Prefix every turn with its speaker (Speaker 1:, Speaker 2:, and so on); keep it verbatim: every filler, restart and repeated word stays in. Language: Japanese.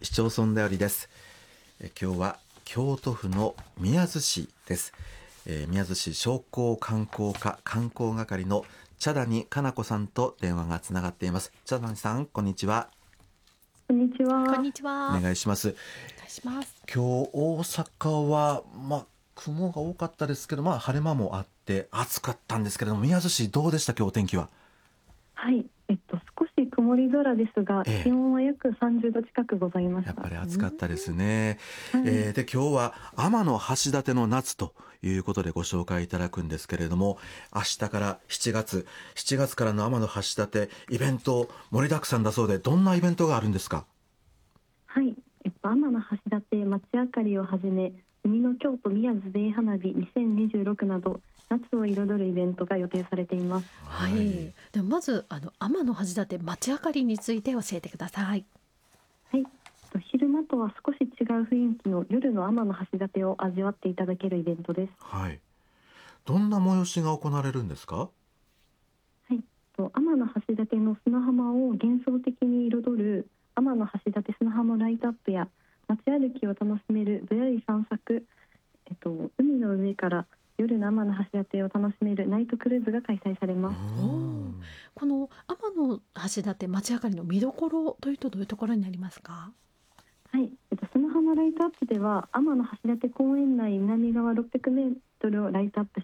Speaker 1: 市町村だよりです。え今日は京都府の宮津市です。えー、宮津市商工観光課観光係の茶谷かな子さんと電話がつながっています。茶谷さん、こんにちは。
Speaker 2: こんにちは。
Speaker 3: こんにちは。
Speaker 1: お願いします。
Speaker 3: お願いします。
Speaker 1: 今日大阪は、まあ、雲が多かったですけど、まあ、晴れ間もあって暑かったんですけれども、宮津市どうでした今日お天気は？
Speaker 2: はい、えっと少し曇り空ですが、
Speaker 1: ええ、
Speaker 2: 気温は約さんじゅうど近くございました。
Speaker 1: やっぱり暑かったですね。
Speaker 2: はい、
Speaker 1: えー、で今日は天橋立の夏ということでご紹介いただくんですけれども、明日からしちがつしちがつからの天橋立イベント盛りだくさんだそうで、どんなイベントがあるんですか？
Speaker 2: はい、えっと天橋立町明かりをはじめ、海の京都宮津デイ花火にせんにじゅうろくなど夏を彩るイベントが予定されています。
Speaker 3: はい。ではまずあの天橋立町明かりについて教えてください。
Speaker 2: はい、えっと昼間とは少し違う雰囲気の夜の天橋立を味わっていただけるイベントです。
Speaker 1: はい。どんな催しが行われるんですか？
Speaker 2: はい、えっと天橋立の砂浜を幻想的に彩る天橋立砂浜ライトアップや、街歩きを楽しめるぶらり散策、えっと、海の上から夜の天橋立を楽しめるナイトクルーズが開催されます。
Speaker 3: この天橋立町明かりの見どころというとどういうところになりますか？
Speaker 2: はい、えっと、砂浜ライトアップでは天橋立公園内南側ろっぴゃくメートルをライトアップ